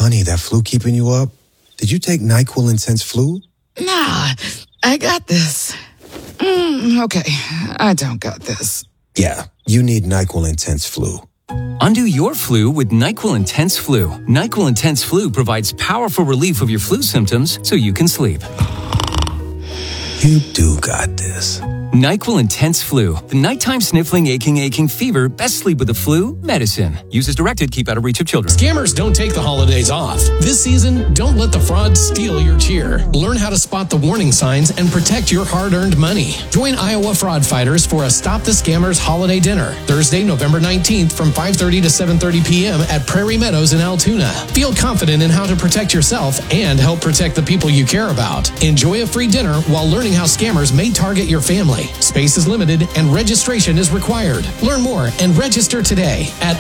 Honey, that flu keeping you up? Did you take NyQuil Intense Flu? Nah, I got this. Okay, I don't got this. Yeah, you need NyQuil Intense Flu. Undo your flu with NyQuil Intense Flu. NyQuil Intense Flu provides powerful relief of your flu symptoms so you can sleep. You do got this. NyQuil Intense Flu. The nighttime sniffling, aching fever. Best sleep with the flu medicine. Use as directed. Keep out of reach of children. Scammers don't take the holidays off. This season, don't let the fraud steal your cheer. Learn how to spot the warning signs and protect your hard-earned money. Join Iowa Fraud Fighters for a Stop the Scammers holiday dinner, Thursday, November 19th from 5:30 to 7:30 p.m. at Prairie Meadows in Altoona. Feel confident in how to protect yourself and help protect the people you care about. Enjoy a free dinner while learning how scammers may target your family. Space is limited and registration is required. Learn more and register today at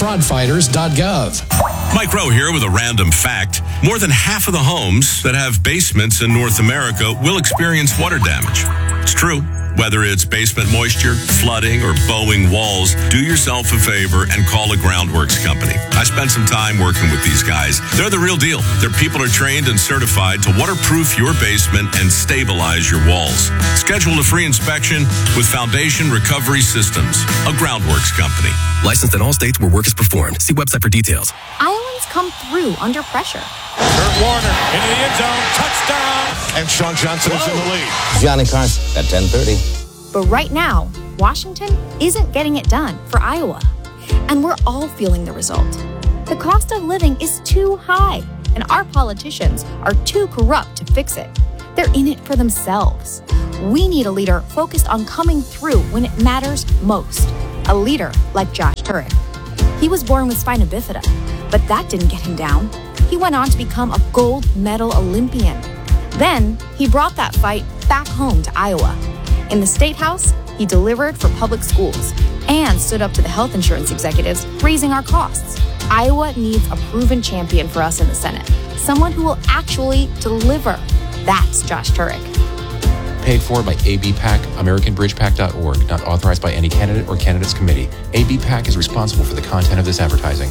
iowafraudfighters.gov. Mike Rowe here with a random fact. More than half of the homes that have basements in North America will experience water damage. It's true. Whether it's basement moisture, flooding, or bowing walls, do yourself a favor and call a Groundworks company. I spent some time working with these guys. They're the real deal. Their people are trained and certified to waterproof your basement and stabilize your walls. Schedule a free inspection with Foundation Recovery Systems, a Groundworks company. Licensed in all states where work is performed. See website for details. Iowans come through under pressure. Kurt Warner into the end zone. Touchdown. And Sean Johnson is in the lead. Johnny Carson at 10:30. But right now, Washington isn't getting it done for Iowa. And we're all feeling the result. The cost of living is too high, and our politicians are too corrupt to fix it. They're in it for themselves. We need a leader focused on coming through when it matters most. A leader like Josh Turek. He was born with spina bifida, but that didn't get him down. He went on to become a gold medal Olympian. Then he brought that fight back home to Iowa. In the State House, he delivered for public schools and stood up to the health insurance executives, raising our costs. Iowa needs a proven champion for us in the Senate, someone who will actually deliver. That's Josh Turek. Paid for by ABPAC, AmericanBridgePAC.org, not authorized by any candidate or candidates committee. ABPAC is responsible for the content of this advertising.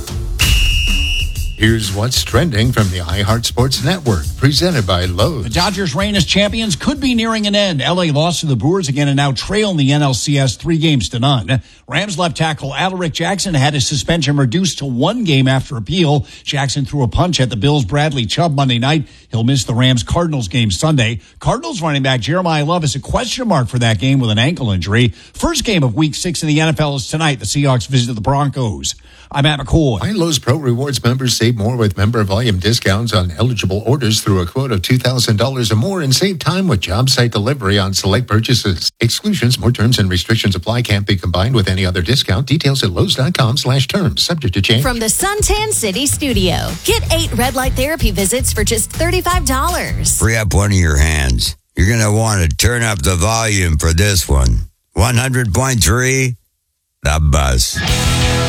Here's what's trending from the iHeart Sports Network, presented by Lowe's. The Dodgers' reign as champions could be nearing an end. LA lost to the Brewers again and now trail in the NLCS 3-0. Rams left tackle Alaric Jackson had his suspension reduced to 1 game after appeal. Jackson threw a punch at the Bills' Bradley Chubb Monday night. He'll miss the Rams-Cardinals game Sunday. Cardinals running back Jeremiah Love is a question mark for that game with an ankle injury. First game of Week 6 in the NFL is tonight. The Seahawks visit the Broncos. I'm Matt McCoy. Find Lowe's Pro Rewards members save more with member volume discounts on eligible orders through a quote of $2,000 or more and save time with job site delivery on select purchases. Exclusions, more terms and restrictions apply. Can't be combined with any other discount. Details at Lowe's.com/terms. Subject to change. From the Suntan City studio, get 8 red light therapy visits for just $35. Free up one of your hands. You're going to want to turn up the volume for this one. 100.3, The Buzz.